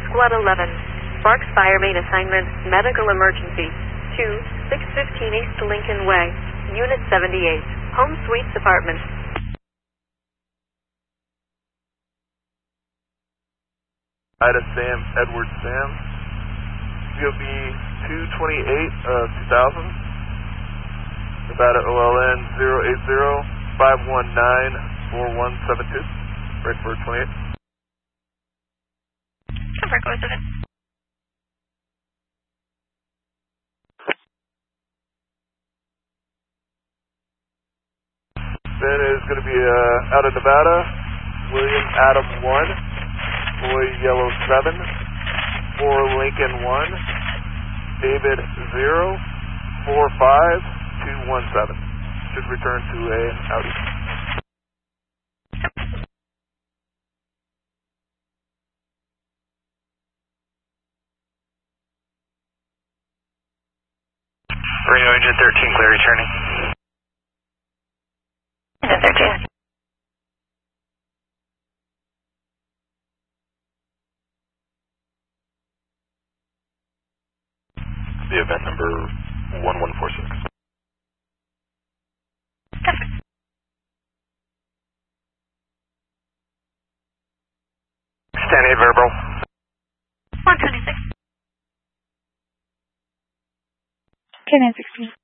Squad 11. Sparks Fire Main Assignment, Medical Emergency. 615 East Lincoln Way, Unit 78, Home Suites Apartment. Ida Sam, Edward Sam. COB 228 2000. Nevada OLN 080-519-4172. Break for 28. Confirm code 7. Then is going to be out of Nevada, William Adam 1, Boy Yellow 7, 4 Lincoln 1, David 0, 45217. Should return to a Audi. Reno Engine 13, clear returning. Engine 13. The event number 1146. Confirm. Stand 8 verbal. 126. K916.